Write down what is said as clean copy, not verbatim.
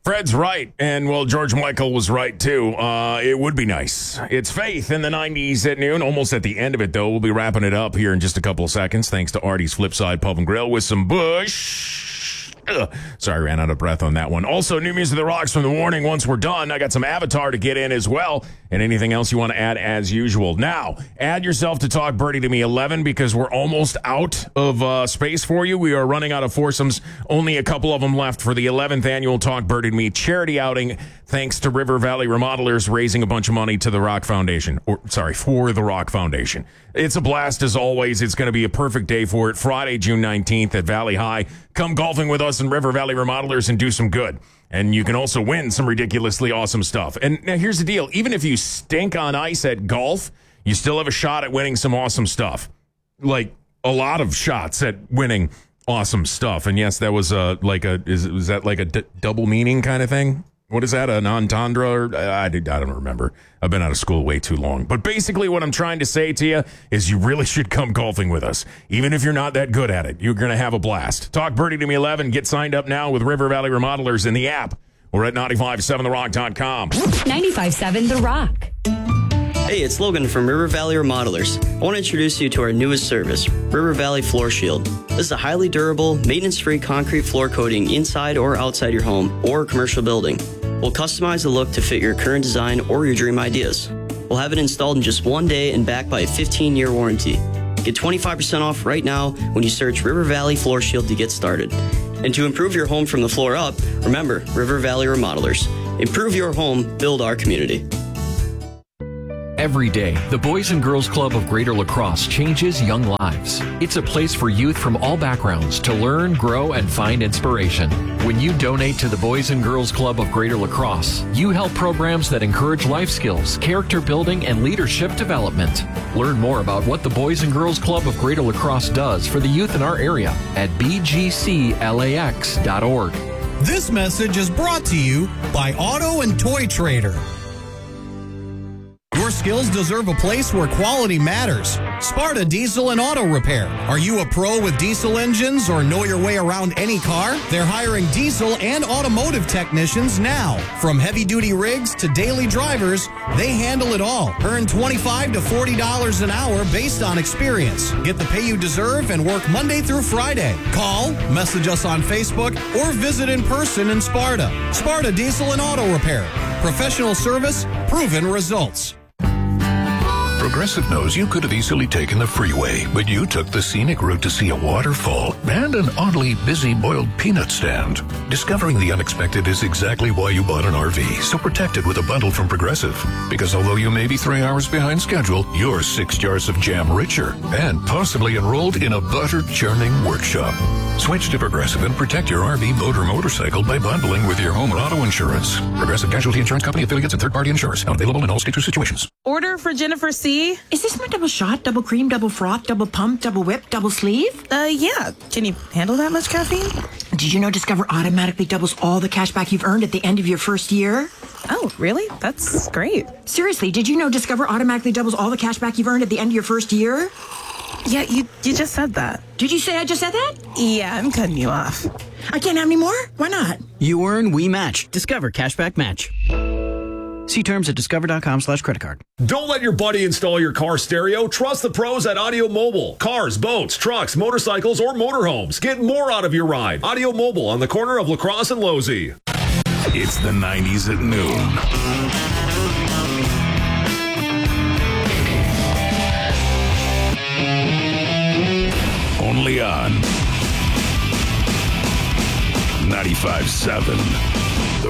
Fred's right, and well, George Michael was right too. It would be nice. It's Faith in the 90s at noon, almost at the end of it though. We'll be wrapping it up here in just a couple of seconds, thanks to Artie's Flipside Pub and Grill with some Bush. Sorry, ran out of breath on that one. Also, new music that rocks from the warning. Once we're done, I got some Avatar to get in as well, and anything else you want to add as usual. Now, add yourself to Talk Birdie to Me 11 because we're almost out of space for you. We are running out of foursomes. Only a couple of them left for the 11th annual Talk Birdie to Me charity outing, thanks to River Valley Remodelers raising a bunch of money to the Rock Foundation. For the Rock Foundation. It's a blast as always. It's going to be a perfect day for it. Friday, June 19th at Valley High. Come golfing with us and River Valley Remodelers and do some good. And you can also win some ridiculously awesome stuff. And now here's the deal. Even if you stink on ice at golf, you still have a shot at winning some awesome stuff. Like a lot of shots at winning awesome stuff. And yes, that was is that like a double meaning kind of thing? What is that, an entendre? I don't remember. I've been out of school way too long. But basically what I'm trying to say to you is you really should come golfing with us. Even if you're not that good at it, you're going to have a blast. Talk Birdie to Me 11. Get signed up now with River Valley Remodelers in the app. We're at 957therock.com. 95.7 The Rock. Hey, it's Logan from River Valley Remodelers. I want to introduce you to our newest service, River Valley Floor Shield. This is a highly durable, maintenance-free concrete floor coating inside or outside your home or commercial building. We'll customize the look to fit your current design or your dream ideas. We'll have it installed in just one day and backed by a 15-year warranty. Get 25% off right now when you search River Valley Floor Shield to get started. And to improve your home from the floor up, remember River Valley Remodelers. Improve your home, build our community. Every day, the Boys and Girls Club of Greater La Crosse changes young lives. It's a place for youth from all backgrounds to learn, grow, and find inspiration. When you donate to the Boys and Girls Club of Greater La Crosse, you help programs that encourage life skills, character building, and leadership development. Learn more about what the Boys and Girls Club of Greater La Crosse does for the youth in our area at bgclax.org. This message is brought to you by Auto and Toy Trader. Your skills deserve a place where quality matters. Sparta Diesel and Auto Repair. Are you a pro with diesel engines or know your way around any car? They're hiring diesel and automotive technicians now. From heavy-duty rigs to daily drivers, they handle it all. Earn $25 to $40 an hour based on experience. Get the pay you deserve and work Monday through Friday. Call, message us on Facebook, or visit in person in Sparta. Sparta Diesel and Auto Repair. Professional service, proven results. Progressive knows you could have easily taken the freeway, but you took the scenic route to see a waterfall and an oddly busy boiled peanut stand. Discovering the unexpected is exactly why you bought an RV, so protect it with a bundle from Progressive. Because although you may be 3 hours behind schedule, you're 6 jars of jam richer and possibly enrolled in a butter-churning workshop. Switch to Progressive and protect your RV, boat, or motorcycle by bundling with your home and auto insurance. Progressive Casualty Insurance Company affiliates and third-party insurers. Not available in all states or situations. Order for Jennifer C. Is this my double shot, double cream, double froth, double pump, double whip, double sleeve? Yeah. Can you handle that much caffeine? Did you know Discover automatically doubles all the cash back you've earned at the end of your first year? Oh, really? That's great. Seriously, did you know Discover automatically doubles all the cash back you've earned at the end of your first year? Yeah, you just said that. Did you say I just said that? Yeah, I'm cutting you off. I can't have any more? Why not? You earn, we match. Discover Cashback Match. See terms at discover.com/creditcard. Don't let your buddy install your car stereo. Trust the pros at Audio Mobile. Cars, boats, trucks, motorcycles, or motorhomes. Get more out of your ride. Audio Mobile on the corner of La Crosse and Losey. It's the 90s at noon. Only on 95.7